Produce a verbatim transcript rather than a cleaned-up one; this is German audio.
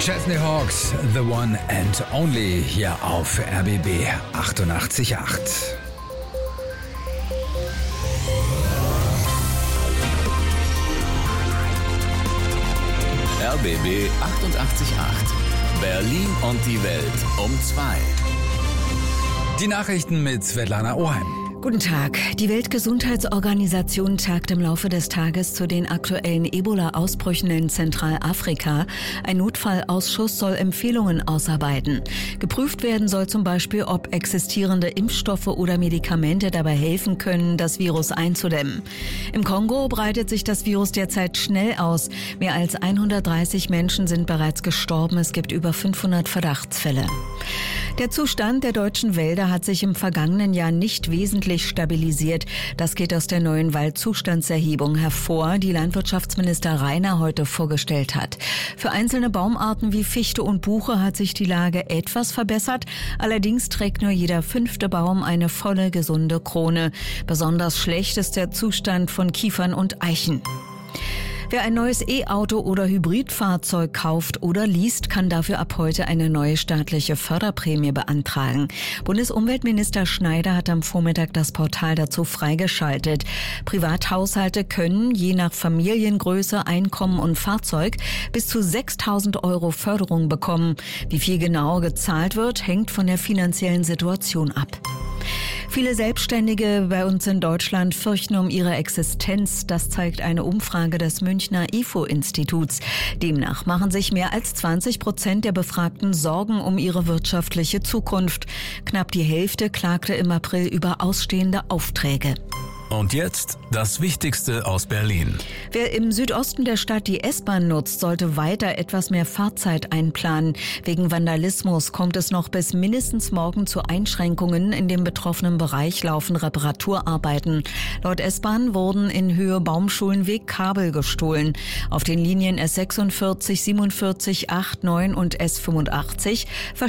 Chesney Hawks, The One and Only, hier auf R B B achtundachtzig Komma acht. R B B achtundachtzig Komma acht. Berlin und die Welt um zwei. Die Nachrichten mit Svetlana Oheim. Guten Tag. Die Weltgesundheitsorganisation tagt im Laufe des Tages zu den aktuellen Ebola-Ausbrüchen in Zentralafrika. Ein Notfallausschuss soll Empfehlungen ausarbeiten. Geprüft werden soll zum Beispiel, ob existierende Impfstoffe oder Medikamente dabei helfen können, das Virus einzudämmen. Im Kongo breitet sich das Virus derzeit schnell aus. Mehr als hundertdreißig Menschen sind bereits gestorben. Es gibt über fünfhundert Verdachtsfälle. Der Zustand der deutschen Wälder hat sich im vergangenen Jahr nicht wesentlich stabilisiert. Das geht aus der neuen Waldzustandserhebung hervor, die Landwirtschaftsminister Rainer heute vorgestellt hat. Für einzelne Baumarten wie Fichte und Buche hat sich die Lage etwas verbessert. Allerdings trägt nur jeder fünfte Baum eine volle, gesunde Krone. Besonders schlecht ist der Zustand von Kiefern und Eichen. Wer ein neues E-Auto oder Hybridfahrzeug kauft oder liest, kann dafür ab heute eine neue staatliche Förderprämie beantragen. Bundesumweltminister Schneider hat am Vormittag das Portal dazu freigeschaltet. Privathaushalte können je nach Familiengröße, Einkommen und Fahrzeug bis zu sechstausend Euro Förderung bekommen. Wie viel genau gezahlt wird, hängt von der finanziellen Situation ab. Viele Selbstständige bei uns in Deutschland fürchten um ihre Existenz. Das zeigt eine Umfrage des Münchner I F O-Instituts. Demnach machen sich mehr als zwanzig Prozent der Befragten Sorgen um ihre wirtschaftliche Zukunft. Knapp die Hälfte klagte im April über ausstehende Aufträge. Und jetzt das Wichtigste aus Berlin. Wer im Südosten der Stadt die S-Bahn nutzt, sollte weiter etwas mehr Fahrzeit einplanen. Wegen Vandalismus kommt es noch bis mindestens morgen zu Einschränkungen. In dem betroffenen Bereich laufen Reparaturarbeiten. Laut S-Bahn wurden in Höhe Baumschulenweg Kabel gestohlen. Auf den Linien S sechsundvierzig, siebenundvierzig, acht, neun und S fünfundachtzig